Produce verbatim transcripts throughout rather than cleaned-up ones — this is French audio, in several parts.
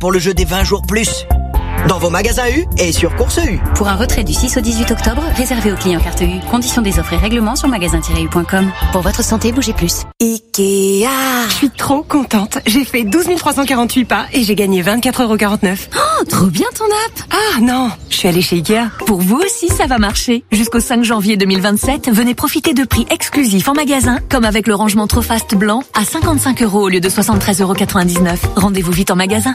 pour le jeu des vingt jours plus. Dans vos magasins U et sur Course U. Pour un retrait du six au dix-huit octobre, réservé aux clients carte U. Conditions des offres et règlements sur magasin tiret u point com. Pour votre santé, bougez plus. Ikea. Je suis trop contente. J'ai fait douze mille trois cent quarante-huit pas et j'ai gagné vingt-quatre euros quarante-neuf. Oh, trop bien ton app. Ah non, je suis allée chez Ikea. Pour vous aussi, ça va marcher. Jusqu'au cinq janvier deux mille vingt-sept, venez profiter de prix exclusifs en magasin, comme avec le rangement Trofast blanc à cinquante-cinq euros au lieu de soixante-treize euros quatre-vingt-dix-neuf. Rendez-vous vite en magasin.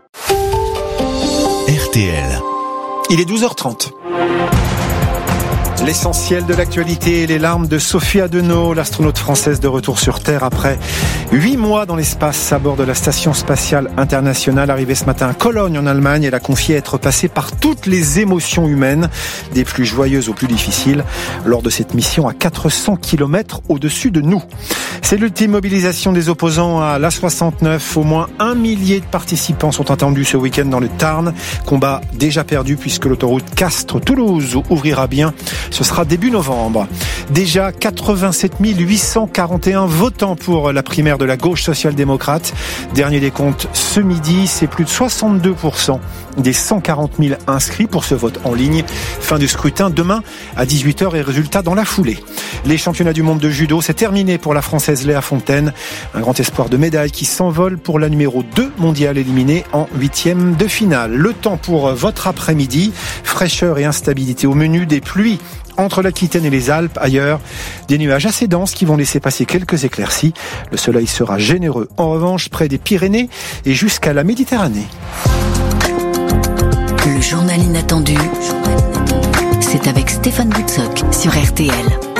R T L. Il est douze heures trente. L'essentiel de l'actualité, les larmes de Sophie Adenau, l'astronaute française de retour sur Terre après huit mois dans l'espace à bord de la Station Spatiale Internationale. Arrivée ce matin à Cologne en Allemagne, elle a confié être passée par toutes les émotions humaines, des plus joyeuses aux plus difficiles, lors de cette mission à quatre cents kilomètres au-dessus de nous. C'est l'ultime mobilisation des opposants à l'A soixante-neuf. Au moins un millier de participants sont attendus ce week-end dans le Tarn. Combat déjà perdu puisque l'autoroute Castres-Toulouse ouvrira bien. Ce sera début novembre. Déjà quatre-vingt-sept mille huit cent quarante et un votants pour la primaire de la gauche social-démocrate. Dernier décompte ce midi, c'est plus de soixante-deux pour cent des cent quarante mille inscrits pour ce vote en ligne. Fin du scrutin demain à dix-huit heures et résultat dans la foulée. Les championnats du monde de judo, c'est terminé pour la Française Léa Fontaine. Un grand espoir de médaille qui s'envole pour la numéro deux mondiale éliminée en huitième de finale. Le temps pour votre après-midi. Fraîcheur et instabilité au menu, des pluies entre l'Aquitaine et les Alpes. Ailleurs, des nuages assez denses qui vont laisser passer quelques éclaircies. Le soleil sera généreux. En revanche, près des Pyrénées et jusqu'à la Méditerranée. Le journal inattendu, c'est avec Stéphane Boutsock sur R T L.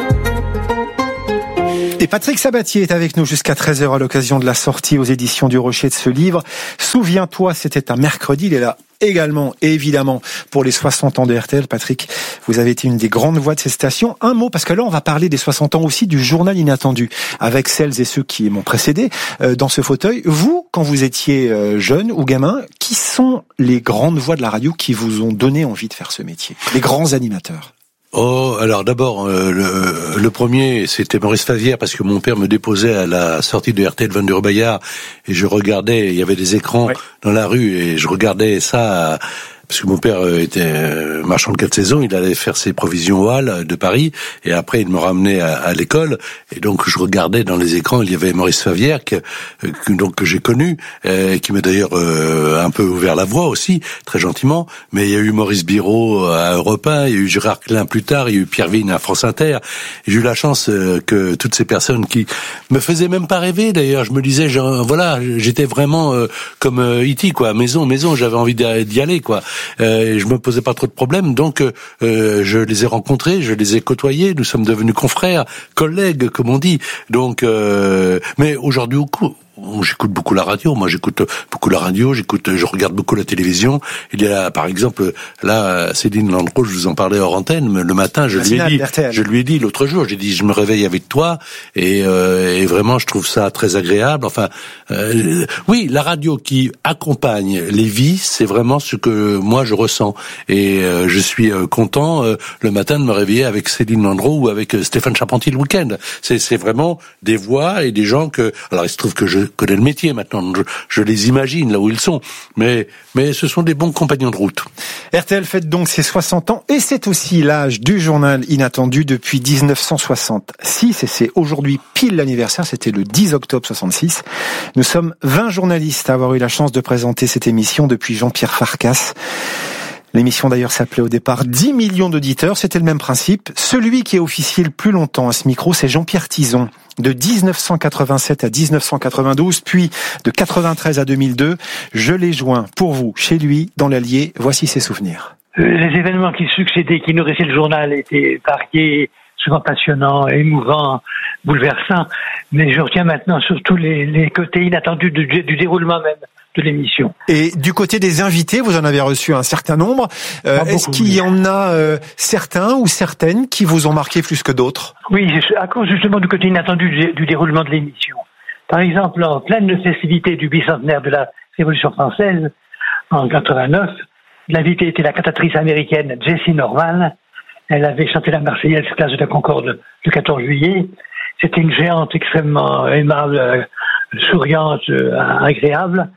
Et Patrick Sabatier est avec nous jusqu'à treize heures à l'occasion de la sortie aux éditions du Rocher de ce livre. Souviens-toi, c'était un mercredi. Il est là également, évidemment, pour les soixante ans de R T L. Patrick, vous avez été une des grandes voix de ces stations. Un mot, parce que là, on va parler des soixante ans aussi du journal inattendu, avec celles et ceux qui m'ont précédé euh, dans ce fauteuil. Vous, quand vous étiez euh, jeune ou gamin, qui sont les grandes voix de la radio qui vous ont donné envie de faire ce métier? Les grands animateurs? Oh, alors d'abord, euh, le, le premier, c'était Maurice Favière, parce que mon père me déposait à la sortie de R T L vingt-deux rue Bayard, et je regardais, il y avait des écrans ouais. dans la rue, et je regardais ça... Parce que mon père était marchand de quatre saisons, il allait faire ses provisions au Halles de Paris, et après il me ramenait à, à l'école, et donc je regardais dans les écrans, il y avait Maurice Favière, que, que, donc, que j'ai connu, et qui m'a d'ailleurs euh, un peu ouvert la voie aussi, très gentiment, mais il y a eu Maurice Biraud à Europe un, il y a eu Gérard Klein plus tard, il y a eu Pierre Vigne à France Inter, et j'ai eu la chance euh, que toutes ces personnes qui me faisaient même pas rêver, d'ailleurs, je me disais, genre, voilà, j'étais vraiment euh, comme euh, E T, quoi, maison, maison, j'avais envie d'y aller, quoi. Euh, et je me posais pas trop de problèmes, donc euh, je les ai rencontrés, je les ai côtoyés, nous sommes devenus confrères, collègues, comme on dit. Donc, euh, mais aujourd'hui, au coup, j'écoute beaucoup la radio. Moi, j'écoute beaucoup la radio. J'écoute, je regarde beaucoup la télévision. Il y a, par exemple, là, Céline Landreau, je vous en parlais hors antenne. Le matin, je lui ai dit, je lui ai dit l'autre jour, j'ai dit, je me réveille avec toi, et, euh, et vraiment, je trouve ça très agréable. Enfin, euh, oui, la radio qui accompagne les vies, c'est vraiment ce que moi je ressens. Et euh, je suis euh, content euh, le matin de me réveiller avec Céline Landreau ou avec euh, Stéphane Charpentier le week-end. C'est, c'est vraiment des voix et des gens que. Alors, il se trouve que je connais le métier maintenant, je, je les imagine là où ils sont, mais mais ce sont des bons compagnons de route. R T L fête donc ses soixante ans, et c'est aussi l'âge du journal inattendu depuis dix-neuf cent soixante-six, et c'est aujourd'hui pile l'anniversaire, c'était le dix octobre soixante-six. Nous sommes vingt journalistes à avoir eu la chance de présenter cette émission depuis Jean-Pierre Farkas. L'émission d'ailleurs s'appelait au départ dix millions d'auditeurs, c'était le même principe. Celui qui a officié le plus longtemps à ce micro, c'est Jean-Pierre Tison, de dix-neuf cent quatre-vingt-sept à dix-neuf cent quatre-vingt-douze, puis de quatre-vingt-treize à deux mille deux. Je l'ai joint pour vous, chez lui, dans l'Allier. Voici ses souvenirs. Les événements qui succédaient, qui nourrissaient le journal étaient variés, souvent passionnants, émouvants, bouleversants. Mais je retiens maintenant surtout les, les côtés inattendus du, du déroulement même de l'émission. Et du côté des invités, vous en avez reçu un certain nombre. Euh, beaucoup, est-ce qu'il y en a euh, certains ou certaines qui vous ont marqué plus que d'autres? Oui, à cause justement du côté inattendu du, du déroulement de l'émission. Par exemple, en pleine festivité du bicentenaire de la Révolution française, en quatre-vingt-neuf, l'invitée était la cantatrice américaine Jessie Norman. Elle avait chanté la Marseillaise place de la Concorde le quatorze juillet. C'était une géante extrêmement aimable, euh, souriante, euh, agréable.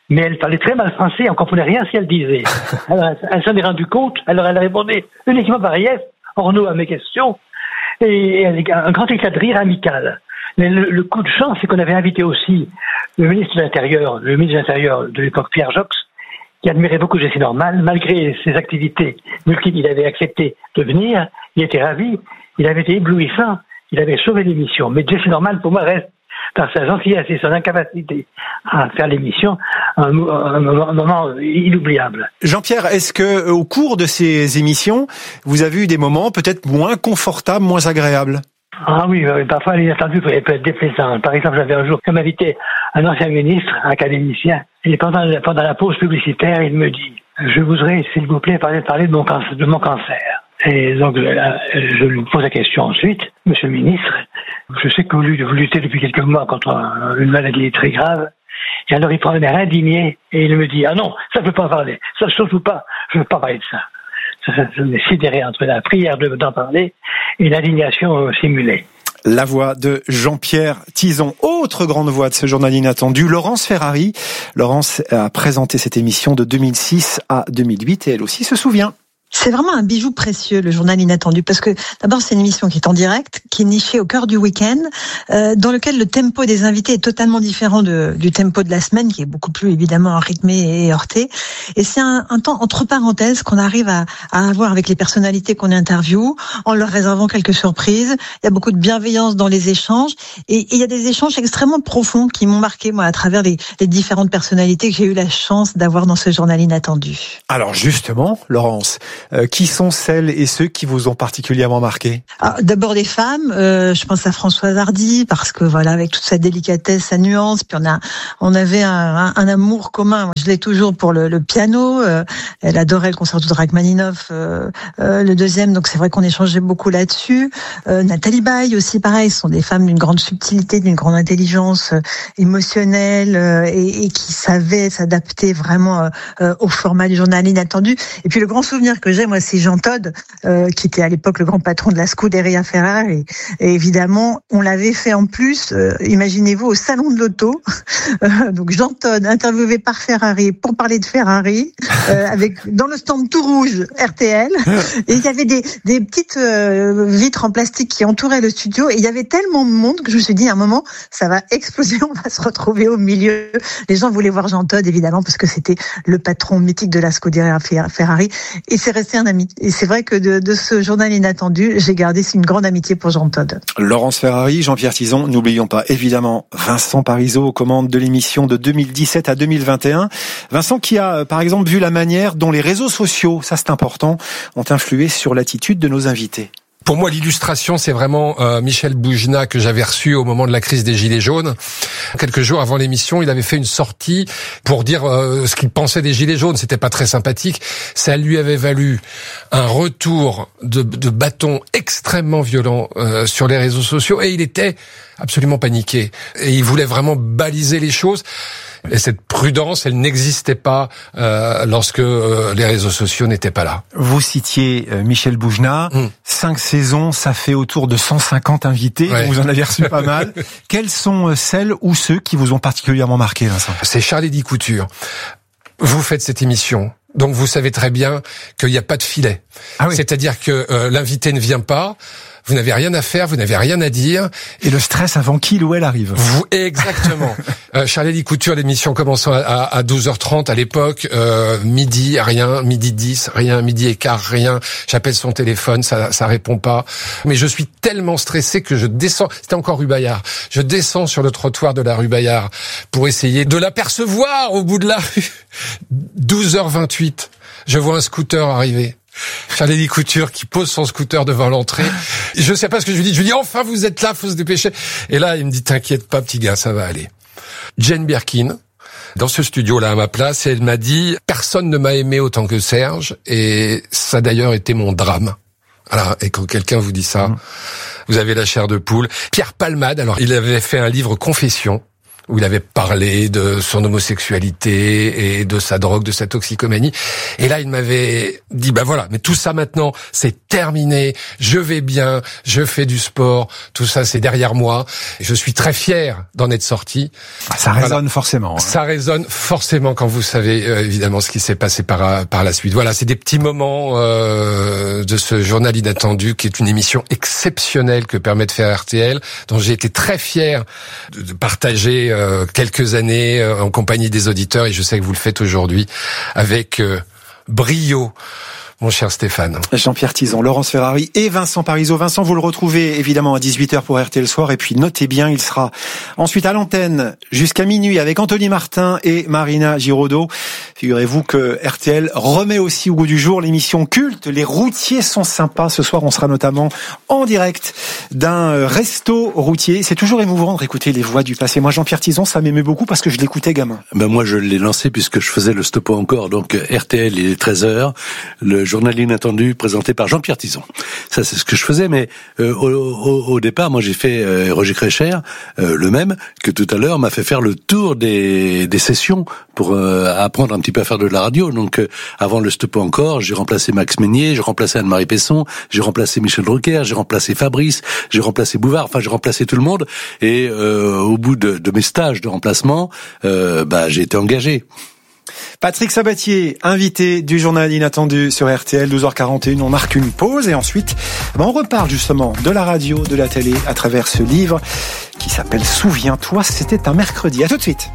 mais elle parlait très mal français, on comprenait rien ce qu'elle disait. Alors, elle, elle s'en est rendue compte, alors elle répondait uniquement par yes, orno à mes questions, et un grand éclat de rire amical. Mais le, le coup de chance, c'est qu'on avait invité aussi le ministre de l'Intérieur, le ministre de l'Intérieur de l'époque, Pierre Jox, qui admirait beaucoup Jessie Norman. Malgré ses activités multiples, il avait accepté de venir, il était ravi, il avait été éblouissant, il avait sauvé l'émission. Mais Jessie Norman, pour moi, reste, par sa gentillesse et son incapacité à faire l'émission, un, un, un moment inoubliable. Jean-Pierre, est-ce que au cours de ces émissions, vous avez eu des moments peut-être moins confortables, moins agréables ? Ah oui, parfois l'inattendu peut être déplaisant. Par exemple, j'avais un jour comme invité un ancien ministre, un académicien, et pendant, pendant la pause publicitaire, il me dit « Je voudrais, s'il vous plaît, parler, parler de, mon cancer, de mon cancer. » Et donc, je lui pose la question ensuite, « Monsieur le ministre, je sais que vous luttez depuis quelques mois contre une maladie très grave. » Et alors, il prend un air indigné et il me dit « Ah non, ça je ne veux pas en parler, ça surtout pas, je ne veux pas parler de ça. » Ça, ça, ça me sidéré entre la prière d'en parler et l'indignation simulée. La voix de Jean-Pierre Tison. Autre grande voix de ce journal inattendu, Laurence Ferrari. Laurence a présenté cette émission de deux mille six à deux mille huit et elle aussi se souvient. C'est vraiment un bijou précieux, le journal inattendu, parce que d'abord c'est une émission qui est en direct, qui est nichée au cœur du week-end, euh, dans lequel le tempo des invités est totalement différent de, du tempo de la semaine, qui est beaucoup plus évidemment rythmé et heurté. Et c'est un, un temps entre parenthèses qu'on arrive à, à avoir avec les personnalités qu'on interviewe, en leur réservant quelques surprises. Il y a beaucoup de bienveillance dans les échanges, et, et il y a des échanges extrêmement profonds qui m'ont marqué moi à travers les, les différentes personnalités que j'ai eu la chance d'avoir dans ce journal inattendu. Alors justement, Laurence, Euh, qui sont celles et ceux qui vous ont particulièrement marqué ? Alors, d'abord des femmes, euh, je pense à Françoise Hardy, parce que voilà, avec toute sa délicatesse, sa nuance, puis on a, on avait un, un, un amour commun. Je l'ai toujours pour le, le piano. Euh, elle adorait le concerto de Rachmaninoff, euh, euh, le deuxième. Donc c'est vrai qu'on échangeait beaucoup là-dessus. Euh, Nathalie Baye aussi, pareil. Ce sont des femmes d'une grande subtilité, d'une grande intelligence euh, émotionnelle euh, et, et qui savaient s'adapter vraiment euh, euh, au format du journal inattendu. Et puis le grand souvenir que j'ai, moi, c'est Jean Todt, euh, qui était à l'époque le grand patron de la Scuderia Ferrari. Et, et évidemment, on l'avait fait en plus, euh, imaginez-vous, au salon de l'auto. Euh, donc Jean Todt, interviewé par Ferrari pour parler de Ferrari, euh, avec dans le stand tout rouge R T L. Et il y avait des, des petites euh, vitres en plastique qui entouraient le studio. Et il y avait tellement de monde que je me suis dit, à un moment, ça va exploser, on va se retrouver au milieu. Les gens voulaient voir Jean Todt, évidemment, parce que c'était le patron mythique de la Scuderia Ferrari. Et c'est resté un ami. Et c'est vrai que de, de ce journal inattendu, j'ai gardé une grande amitié pour Jean Todt. Laurence Ferrari, Jean-Pierre Tison, n'oublions pas évidemment Vincent Parisot aux commandes de l'émission de deux mille dix-sept à deux mille vingt et un. Vincent qui a par exemple vu la manière dont les réseaux sociaux, ça c'est important, ont influé sur l'attitude de nos invités. Pour moi, l'illustration, c'est vraiment euh, Michel Boujna que j'avais reçu au moment de la crise des Gilets jaunes. Quelques jours avant l'émission, il avait fait une sortie pour dire euh, ce qu'il pensait des Gilets jaunes. C'était pas très sympathique. Ça lui avait valu un retour de, de bâton extrêmement violent euh, sur les réseaux sociaux et il était absolument paniqué. Et il voulait vraiment baliser les choses. Et cette prudence, elle n'existait pas euh, lorsque euh, les réseaux sociaux n'étaient pas là. Vous citiez euh, Michel Boujna, mmh. cinq saisons, ça fait autour de cent cinquante invités, ouais. Vous en avez reçu pas mal. Quelles sont celles ou ceux qui vous ont particulièrement marqué, Vincent ? C'est Charlédy Couture. Vous faites cette émission, donc vous savez très bien qu'il n'y a pas de filet. Ah oui. C'est-à-dire que euh, l'invité ne vient pas, vous n'avez rien à faire, vous n'avez rien à dire. Et le stress avant qu'il ou elle arrive. Vous, exactement. euh, Charlédy Couture, l'émission commençant à, à, à douze heures trente à l'époque, euh, midi, rien, midi dix, rien, midi et quart, rien. J'appelle son téléphone, ça, ça répond pas. Mais je suis tellement stressé que je descends, c'était encore rue Bayard, je descends sur le trottoir de la rue Bayard pour essayer de l'apercevoir au bout de la rue. douze heures vingt-huit, je vois un scooter arriver. Charlédy Couture qui pose son scooter devant l'entrée. Je sais pas ce que je lui dis. Je lui dis, enfin, vous êtes là, faut se dépêcher. Et là, il me dit, t'inquiète pas, petit gars, ça va aller. Jane Birkin, dans ce studio-là, à ma place, et elle m'a dit, personne ne m'a aimé autant que Serge, et ça a d'ailleurs été mon drame. Voilà. Et quand quelqu'un vous dit ça, mmh. vous avez la chair de poule. Pierre Palmade, alors, il avait fait un livre Confession. où il avait parlé de son homosexualité et de sa drogue, de sa toxicomanie. Et là, il m'avait dit, bah voilà, mais tout ça maintenant, c'est terminé, je vais bien, je fais du sport, tout ça, c'est derrière moi. Et je suis très fier d'en être sorti. Ça résonne voilà. forcément. Hein. Ça résonne forcément quand vous savez euh, évidemment ce qui s'est passé par par la suite. Voilà, c'est des petits moments euh, de ce journal inattendu qui est une émission exceptionnelle que permet de faire R T L, dont j'ai été très fier de, de partager euh, quelques années euh, en compagnie des auditeurs, et je sais que vous le faites aujourd'hui avec euh, brio. Mon cher Stéphane. Jean-Pierre Tison, Laurence Ferrari et Vincent Parisot. Vincent, vous le retrouvez évidemment à dix-huit heures pour R T L Soir. Et puis notez bien, il sera ensuite à l'antenne jusqu'à minuit avec Anthony Martin et Marina Giraudot. Figurez-vous que R T L remet aussi au goût du jour l'émission culte. Les routiers sont sympas. Ce soir, on sera notamment en direct d'un resto routier. C'est toujours émouvant de réécouter les voix du passé. Moi, Jean-Pierre Tison, ça m'aimait beaucoup parce que je l'écoutais gamin. Ben moi, je l'ai lancé puisque je faisais le Stop encore. Donc R T L, il est treize heures. Le journal inattendu présenté par Jean-Pierre Tison. Ça, c'est ce que je faisais, mais euh, au, au, au départ, moi, j'ai fait euh, Roger Crécher, euh, le même, que tout à l'heure m'a fait faire le tour des, des sessions pour euh, apprendre un petit peu à faire de la radio. Donc, euh, avant le Stop encore, j'ai remplacé Max Meignier, j'ai remplacé Anne-Marie Pesson, j'ai remplacé Michel Drucker, j'ai remplacé Fabrice, j'ai remplacé Bouvard, enfin, j'ai remplacé tout le monde. Et euh, au bout de, de mes stages de remplacement, euh, bah, j'ai été engagé. Patrick Sabatier, invité du journal inattendu sur R T L, douze heures quarante et une. On marque une pause et ensuite, ben on reparle justement de la radio, de la télé à travers ce livre qui s'appelle Souviens-toi, c'était un mercredi. À tout de suite.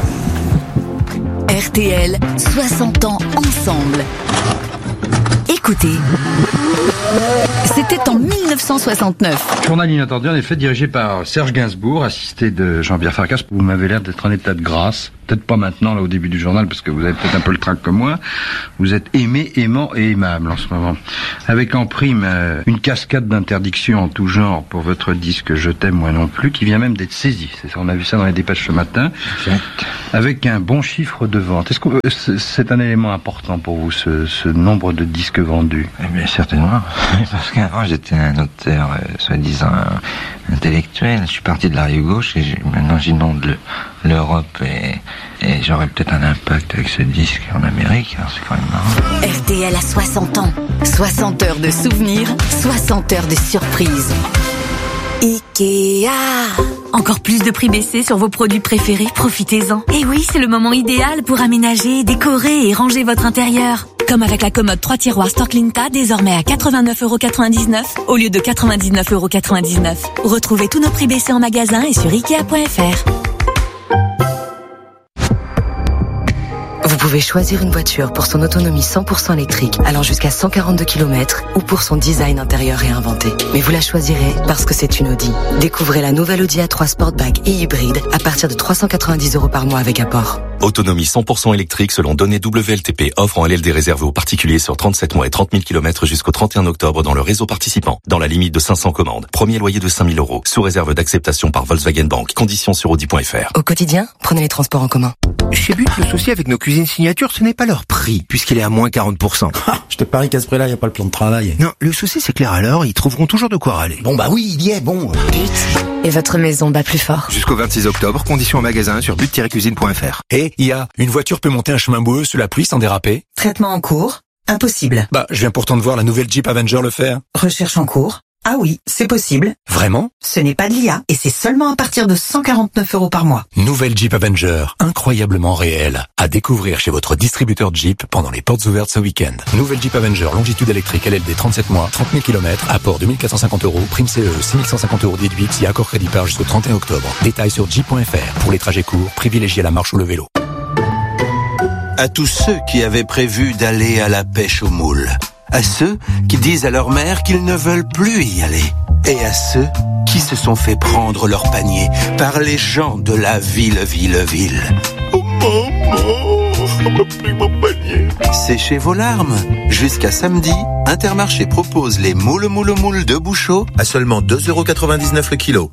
R T L, soixante ans ensemble. Écoutez, c'était en mille neuf cent soixante-neuf. Journal inattendu, en effet, dirigé par Serge Gainsbourg, assisté de Jean-Pierre Farkas. Vous m'avez l'air d'être en état de grâce. Peut-être pas maintenant, là, au début du journal, parce que vous avez peut-être un peu le trac comme moi. Vous êtes aimé, aimant et aimable en ce moment. Avec en prime euh, une cascade d'interdictions en tout genre pour votre disque Je t'aime, moi non plus, qui vient même d'être saisi. C'est ça, on a vu ça dans les dépêches ce matin. Exact. Avec un bon chiffre de vente. Est-ce que euh, c'est un élément important pour vous, ce, ce nombre de disques vendus? Eh bien, certainement. Parce qu'avant, j'étais un auteur, euh, soi-disant, intellectuel. Je suis parti de la rive gauche et j'ai, maintenant j'inonde l'Europe et, et j'aurai peut-être un impact avec ce disque en Amérique. Alors c'est quand même marrant. R T L a soixante ans. soixante heures de souvenirs, soixante heures de surprises. Ikea. Encore plus de prix baissés sur vos produits préférés, profitez-en. Et oui, c'est le moment idéal pour aménager, décorer et ranger votre intérieur. Comme avec la commode trois tiroirs Storklinta, désormais à quatre-vingt-neuf euros quatre-vingt-dix-neuf au lieu de quatre-vingt-dix-neuf euros quatre-vingt-dix-neuf. Retrouvez tous nos prix baissés en magasin et sur ikea point f r. Vous pouvez choisir une voiture pour son autonomie cent pour cent électrique allant jusqu'à cent quarante-deux kilomètres ou pour son design intérieur réinventé. Mais vous la choisirez parce que c'est une Audi. Découvrez la nouvelle Audi A trois Sportback et hybride à partir de trois cent quatre-vingt-dix euros par mois avec apport. Autonomie cent pour cent électrique selon données W L T P, offre en L L D réservé aux particuliers sur trente-sept mois et trente mille kilomètres jusqu'au trente et un octobre dans le réseau participant, dans la limite de cinq cents commandes. Premier loyer de cinq mille euros, sous réserve d'acceptation par Volkswagen Bank. Conditions sur audi point f r. Au quotidien, prenez les transports en commun. Chez But, le souci avec nos cuisines signatures, ce n'est pas leur prix, puisqu'il est à moins quarante pour cent. Ah, je te parie qu'à ce prix-là, il n'y a pas le plan de travail. Non, le souci c'est que les râleurs, ils trouveront toujours de quoi râler. Bon bah oui, il y est, bon. But. Et votre maison bat plus fort. Jusqu'au vingt-six octobre, conditions en magasin sur but tiret cuisine point f r. Et il y a une voiture peut monter un chemin boueux sous la pluie sans déraper. Traitement en cours. Impossible. Bah, je viens pourtant de voir la nouvelle Jeep Avenger le faire. Recherche en cours. Ah oui, c'est possible. Vraiment? Ce n'est pas de l'I A et c'est seulement à partir de cent quarante-neuf euros par mois. Nouvelle Jeep Avenger, incroyablement réelle. À découvrir chez votre distributeur Jeep pendant les portes ouvertes ce week-end. Nouvelle Jeep Avenger, longitude électrique L L D trente-sept mois, trente mille kilomètres, apport deux mille quatre cent cinquante euros, prime C E, six mille cent cinquante euros déduits si accord crédit par jusqu'au trente et un octobre. Détails sur jeep point f r. Pour les trajets courts, privilégiez la marche ou le vélo. À tous ceux qui avaient prévu d'aller à la pêche aux moules. À ceux qui disent à leur mère qu'ils ne veulent plus y aller. Et à ceux qui se sont fait prendre leur panier par les gens de la ville, ville, ville. Oh maman, on m'a pris mon panier. Séchez vos larmes. Jusqu'à samedi, Intermarché propose les moules, moules, moules de Bouchot à seulement deux euros quatre-vingt-dix-neuf le kilo.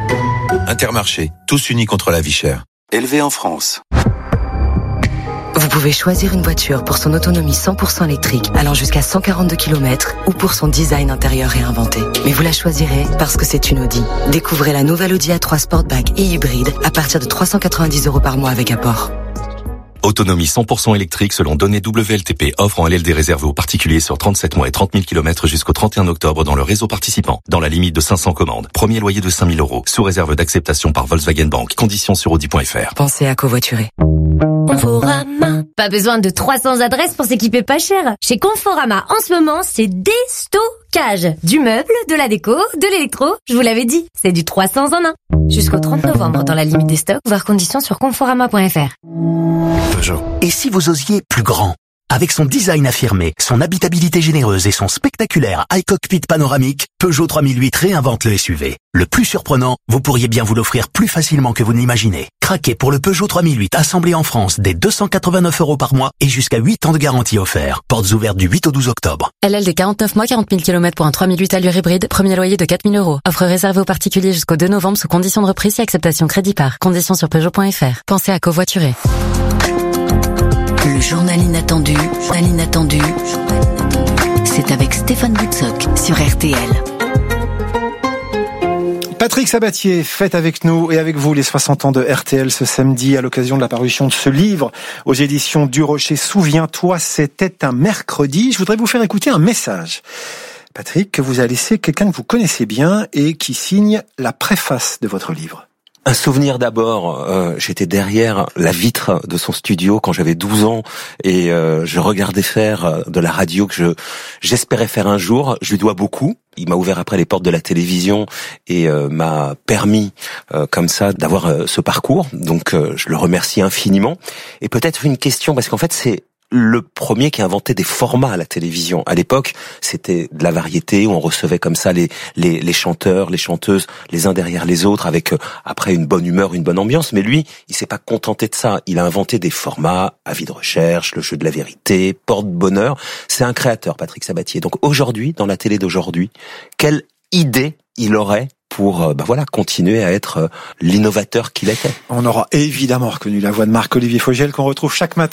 Intermarché, tous unis contre la vie chère. Élevé en France. Vous pouvez choisir une voiture pour son autonomie cent pour cent électrique allant jusqu'à cent quarante-deux kilomètres ou pour son design intérieur réinventé. Mais vous la choisirez parce que c'est une Audi. Découvrez la nouvelle Audi A trois Sportback et hybride à partir de trois cent quatre-vingt-dix euros par mois avec apport. Autonomie cent pour cent électrique selon données W L T P. Offre en L L D réservée aux particuliers sur trente-sept mois et trente mille kilomètres jusqu'au trente et un octobre dans le réseau participant. Dans la limite de cinq cents commandes. Premier loyer de cinq mille euros. Sous réserve d'acceptation par Volkswagen Bank. Conditions sur audi point f r. Pensez à covoiturer. Conforama. Pas besoin de trois cents adresses pour s'équiper pas cher. Chez Conforama, en ce moment, c'est déstockage. Du meuble, de la déco, de l'électro. Je vous l'avais dit, c'est du trois cents en un. Jusqu'au trente novembre dans la limite des stocks, voir conditions sur conforama point f r. Peugeot. Et si vous osiez plus grand? Avec son design affirmé, son habitabilité généreuse et son spectaculaire iCockpit panoramique, Peugeot trois mille huit réinvente le S U V. Le plus surprenant, vous pourriez bien vous l'offrir plus facilement que vous ne l'imaginez. Craquez pour le Peugeot trois mille huit assemblé en France dès deux cent quatre-vingt-neuf euros par mois et jusqu'à huit ans de garantie offert. Portes ouvertes du huit au douze octobre. L L D quarante-neuf mois, quarante mille kilomètres pour un trois mille huit allure hybride. Premier loyer de quatre mille euros. Offre réservée aux particuliers jusqu'au deux novembre sous conditions de reprise et acceptation crédit par. Conditions sur Peugeot point f r. Pensez à covoiturer. Le journal inattendu, journal inattendu, c'est avec Stéphane Boutsock sur R T L. Patrick Sabatier, faites avec nous et avec vous les soixante ans de R T L ce samedi à l'occasion de la parution de ce livre aux éditions du Rocher. Souviens-toi, c'était un mercredi. Je voudrais vous faire écouter un message, Patrick, que vous a laissé quelqu'un que vous connaissez bien et qui signe la préface de votre livre. Un souvenir d'abord, euh, j'étais derrière la vitre de son studio quand j'avais douze ans et euh, je regardais faire de la radio que je j'espérais faire un jour. Je lui dois beaucoup. Il m'a ouvert après les portes de la télévision et euh, m'a permis euh, comme ça d'avoir euh, ce parcours. Donc euh, je le remercie infiniment. Et peut-être une question, parce qu'en fait c'est le premier qui a inventé des formats à la télévision. À l'époque, c'était de la variété où on recevait comme ça les les, les chanteurs, les chanteuses, les uns derrière les autres, avec euh, après une bonne humeur, une bonne ambiance. Mais lui, il s'est pas contenté de ça. Il a inventé des formats, Avis de recherche, Le jeu de la vérité, Porte-bonheur. C'est un créateur, Patrick Sabatier. Donc aujourd'hui, dans la télé d'aujourd'hui, quelle idée il aurait pour bah voilà continuer à être l'innovateur qu'il était. On aura évidemment reconnu la voix de Marc-Olivier Fogiel qu'on retrouve chaque matin